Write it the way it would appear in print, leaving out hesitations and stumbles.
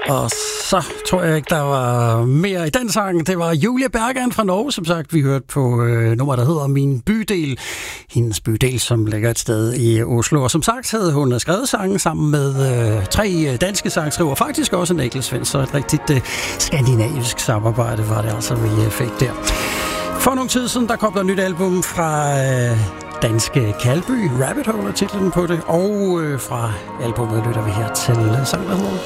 Og så tror jeg ikke, der var mere i den sang. Det var Julie Bergan fra Norge, som sagt. Vi hørte på nummer, der hedder Min Bydel. Hendes bydel, som ligger et sted i Oslo. Og som sagt havde hun skrevet sangen sammen med 3 danske sangskriver. Faktisk også Niklas Svend, så et rigtigt skandinavisk samarbejde var det altså, vi fik der. For nogle tid siden, der kom der et nyt album fra danske Kalby. Rabbit Hole er titlen på det. Og fra albumet lytter vi her til sangen, der hedder